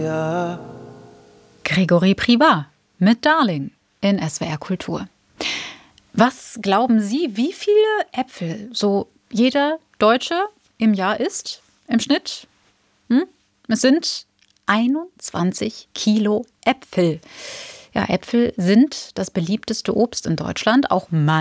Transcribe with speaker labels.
Speaker 1: Gregory Privat mit Darling in SWR Kultur. Was glauben Sie, wie viele Äpfel so jeder Deutsche im Jahr isst? Im Schnitt? Es sind 21 Kilo Äpfel. Ja, Äpfel sind das beliebteste Obst in Deutschland. Auch